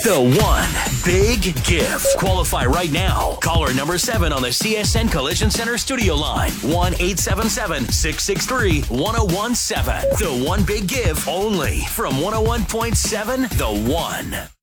The One Big Gift. Qualify right now. Caller number 7 on the CSN Collision Center studio line. 1-877-663-1017. The One Big Give only from 101.7 The One.